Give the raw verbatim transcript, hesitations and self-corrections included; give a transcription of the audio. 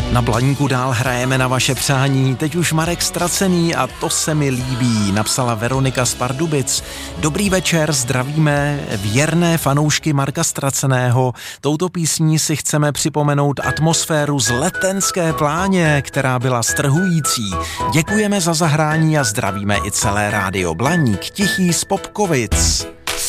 Na Blaníku dál hrajeme na vaše přání, teď už Marek Ztracený a to se mi líbí, napsala Veronika z Pardubic. Dobrý večer, zdravíme věrné fanoušky Marka Ztraceného. Touto písní si chceme připomenout atmosféru z Letenské pláně, která byla strhující. Děkujeme za zahrání a zdravíme i celé rádio Blaník, Tichý z Popkovic.